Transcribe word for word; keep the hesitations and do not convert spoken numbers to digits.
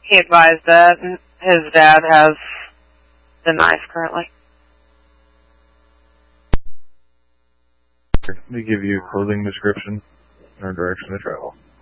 he advised that his dad has the knife currently. Let me give you a clothing description or direction to travel.